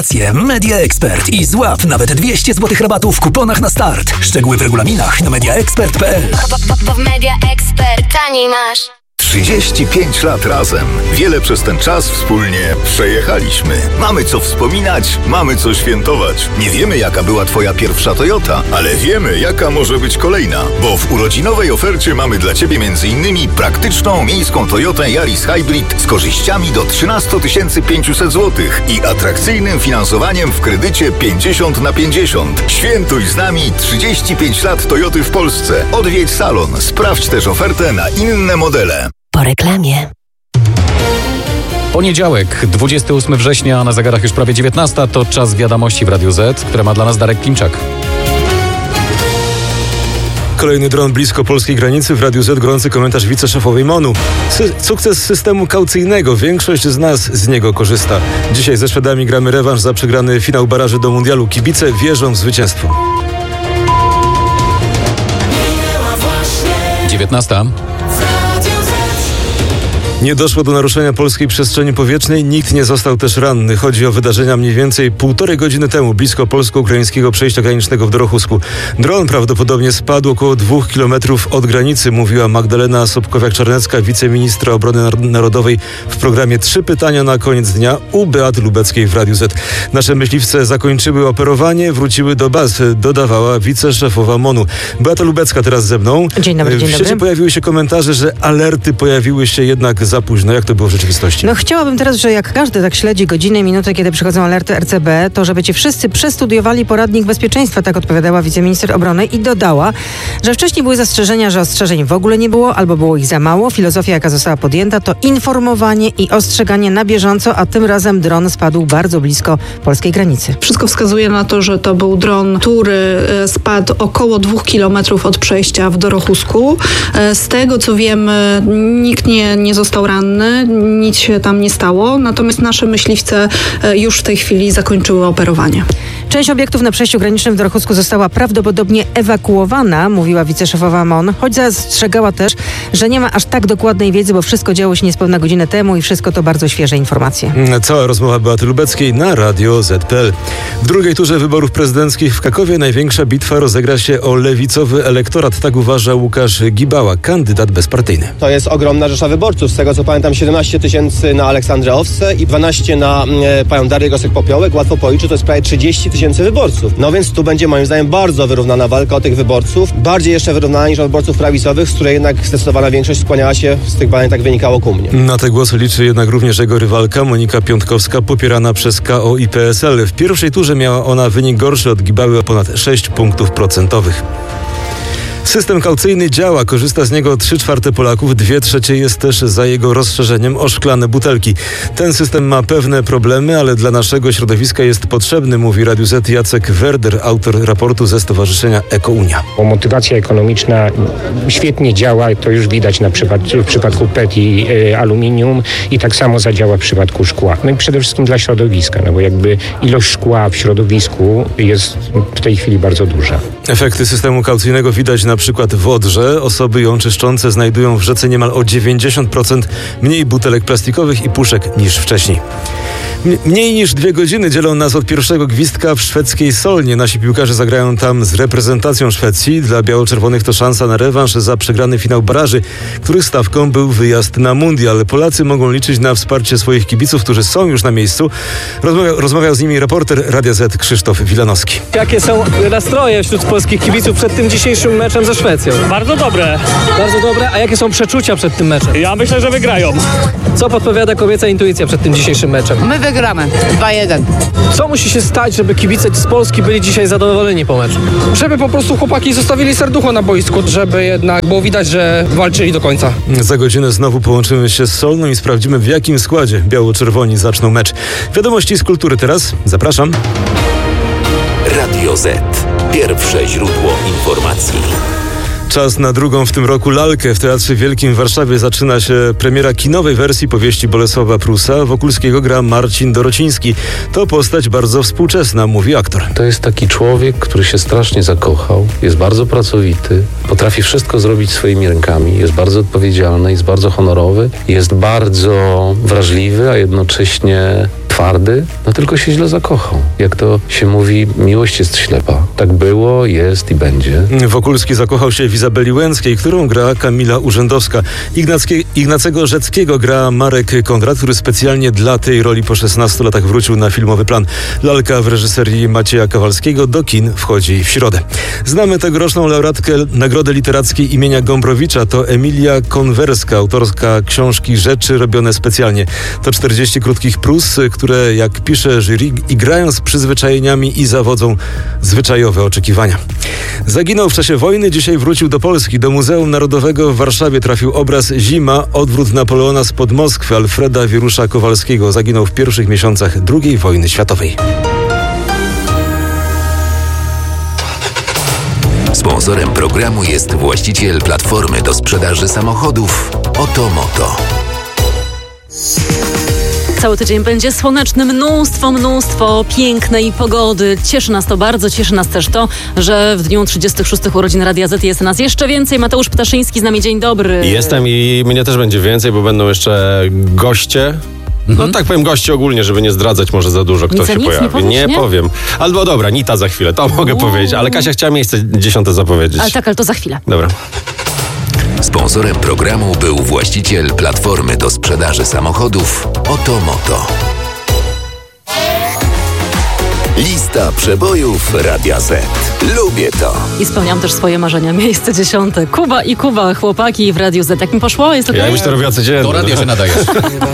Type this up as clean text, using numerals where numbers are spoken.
Media Expert i złap nawet 200 zł rabatu w kuponach na start. Szczegóły w regulaminach na mediaexpert.pl. Bo w Media Expert taniej masz. 35 lat razem. Wiele przez ten czas wspólnie przejechaliśmy. Mamy co wspominać, mamy co świętować. Nie wiemy, jaka była twoja pierwsza Toyota, ale wiemy, jaka może być kolejna. Bo w urodzinowej ofercie mamy dla ciebie m.in. praktyczną miejską Toyotę Yaris Hybrid z korzyściami do 13 500 zł i atrakcyjnym finansowaniem w kredycie 50/50. Świętuj z nami 35 lat Toyoty w Polsce. Odwiedź salon. Sprawdź też ofertę na inne modele. Po reklamie. Poniedziałek, 28 września, a na zegarach już prawie 19, to czas wiadomości w Radiu Z, które ma dla nas Darek Klimczak. Kolejny dron blisko polskiej granicy. W Radiu Z gorący komentarz wiceszefowej MON-u. Sukces systemu kaucyjnego. Większość z nas z niego korzysta. Dzisiaj ze Szwedami gramy rewanż za przegrany finał baraży do mundialu. Kibice wierzą w zwycięstwo. 19. Nie doszło do naruszenia polskiej przestrzeni powietrznej, nikt nie został też ranny. Chodzi o wydarzenia mniej więcej 1,5 godziny temu blisko polsko-ukraińskiego przejścia granicznego w Dorochusku. Dron prawdopodobnie spadł około 2 kilometrów od granicy, mówiła Magdalena Sobkowiak-Czarnecka, wiceministra obrony narodowej w programie 3 pytania na koniec dnia u Beaty Lubeckiej w Radiu Z. Nasze myśliwce zakończyły operowanie, wróciły do baz, dodawała wiceszefowa MON-u. Beata Lubecka teraz ze mną. Dzień dobry, dzień dobry. W sieci pojawiły się komentarze, że alerty pojawiły się jednak za późno. Jak to było w rzeczywistości? No chciałabym teraz, że jak każdy tak śledzi godziny i minuty, kiedy przychodzą alerty RCB, to żeby ci wszyscy przestudiowali poradnik bezpieczeństwa, tak odpowiadała wiceminister obrony i dodała, że wcześniej były zastrzeżenia, że ostrzeżeń w ogóle nie było albo było ich za mało. Filozofia, jaka została podjęta, to informowanie i ostrzeganie na bieżąco, a tym razem dron spadł bardzo blisko polskiej granicy. Wszystko wskazuje na to, że to był dron, który spadł około 2 kilometrów od przejścia w Dorochusku. Z tego, co wiemy, nikt nie został ranny. Nic się tam nie stało, natomiast nasze myśliwce już w tej chwili zakończyły operowanie. Część obiektów na przejściu granicznym w Dorochusku została prawdopodobnie ewakuowana, mówiła wiceszefowa MON, choć zastrzegała też, że nie ma aż tak dokładnej wiedzy, bo wszystko działo się niespełna godzinę temu i wszystko to bardzo świeże informacje. Cała rozmowa Beaty Lubeckiej na Radio Z.pl. W drugiej turze wyborów prezydenckich w Krakowie największa bitwa rozegra się o lewicowy elektorat, tak uważa Łukasz Gibała, kandydat bezpartyjny. To jest ogromna rzesza wyborców, z tego co pamiętam 17 000 na Aleksandrę Owsę i 12 na panią Darię Gosek-Popiołek. Łatwo policzyć, to jest prawie 30 000 wyborców. No więc tu będzie moim zdaniem bardzo wyrównana walka o tych wyborców. Bardziej jeszcze wyrównana niż o wyborców prawicowych, z której jednak zdecydowana większość skłaniała się, z tych badań tak wynikało, ku mnie. Na te głosy liczy jednak również jego rywalka Monika Piątkowska, popierana przez KO i PSL. W pierwszej turze miała ona wynik gorszy od Gibały o ponad 6 punktów procentowych. System kaucyjny działa, korzysta z niego 3/4 Polaków, 2/3 jest też za jego rozszerzeniem o szklane butelki. Ten system ma pewne problemy, ale dla naszego środowiska jest potrzebny, mówi Radiu Z Jacek Werder, autor raportu ze Stowarzyszenia Ekounia. Motywacja ekonomiczna świetnie działa, to już widać w przypadku PET i aluminium i tak samo zadziała w przypadku szkła. No i przede wszystkim dla środowiska, no bo jakby ilość szkła w środowisku jest w tej chwili bardzo duża. Efekty systemu kaucyjnego widać na przykład w Odrze. Osoby ją czyszczące znajdują w rzece niemal o 90% mniej butelek plastikowych i puszek niż wcześniej. Mniej niż 2 godziny dzielą nas od pierwszego gwizdka w szwedzkiej Solnie. Nasi piłkarze zagrają tam z reprezentacją Szwecji. Dla biało-czerwonych to szansa na rewanż za przegrany finał baraży, których stawką był wyjazd na mundial. Polacy mogą liczyć na wsparcie swoich kibiców, którzy są już na miejscu. Rozmawiał z nimi reporter Radia Z Krzysztof Wilanowski. Jakie są nastroje wśród polskich kibiców przed tym dzisiejszym meczem ze Szwecją? Bardzo dobre. Bardzo dobre. A jakie są przeczucia przed tym meczem? Ja myślę, że wygrają. Co podpowiada kobieca intuicja przed tym dzisiejszym meczem? My wygramy 2-1. Co musi się stać, żeby kibice z Polski byli dzisiaj zadowoleni po meczu? Żeby po prostu chłopaki zostawili serducho na boisku, żeby jednak było widać, że walczyli do końca. Za godzinę znowu połączymy się z Solną i sprawdzimy, w jakim składzie biało-czerwoni zaczną mecz. Wiadomości z kultury teraz. Zapraszam. Radio Z. Pierwsze źródło informacji. Czas na drugą w tym roku lalkę. W Teatrze Wielkim w Warszawie zaczyna się premiera kinowej wersji powieści Bolesława Prusa. Wokulskiego gra Marcin Dorociński. To postać bardzo współczesna, mówi aktor. To jest taki człowiek, który się strasznie zakochał, jest bardzo pracowity, potrafi wszystko zrobić swoimi rękami, jest bardzo odpowiedzialny, jest bardzo honorowy, jest bardzo wrażliwy, a jednocześnie twardy, no tylko się źle zakochał. Jak to się mówi, miłość jest ślepa. Tak było, jest i będzie. Wokulski zakochał się w Izabeli Łęckiej, którą gra Kamila Urzędowska. Ignacego Rzeckiego gra Marek Kondrat, który specjalnie dla tej roli po 16 latach wrócił na filmowy plan. Lalka w reżyserii Macieja Kowalskiego do kin wchodzi w środę. Znamy tegoroczną laureatkę Nagrody Literackiej imienia Gombrowicza. To Emilia Konwerska, autorka książki Rzeczy robione specjalnie. To 40 krótkich prós, które, jak pisze jury, igrają z przyzwyczajeniami i zawodzą zwyczajowe oczekiwania. Zaginął w czasie wojny, dzisiaj wrócił do Polski. Do Muzeum Narodowego w Warszawie trafił obraz Zima, odwrót Napoleona spod Moskwy Alfreda Wierusza Kowalskiego. Zaginął w pierwszych miesiącach II wojny światowej. Sponsorem programu jest właściciel platformy do sprzedaży samochodów Otomoto. Cały tydzień będzie słoneczny, mnóstwo pięknej pogody. Cieszy nas to bardzo, cieszy nas też to, że w dniu 36 urodzin Radia Z jest nas jeszcze więcej. Mateusz Ptaszyński z nami, dzień dobry. Jestem i mnie też będzie więcej, bo będą jeszcze goście. No tak powiem goście ogólnie, żeby nie zdradzać może za dużo, kto się pojawi. Nie powiem. Albo dobra, Nita za chwilę, to mogę powiedzieć. Ale Kasia chciała miejsce 10 zapowiedzieć. Ale to za chwilę. Dobra. Sponsorem programu był właściciel platformy do sprzedaży samochodów Otomoto. Lista przebojów Radia Z. Lubię to. I spełniam też swoje marzenia. Miejsce 10. Kuba i Kuba, chłopaki w Radiu Z. Jak mi poszło? Jest okej? Ja byś to robiła codziennie. Do radia się nadajesz.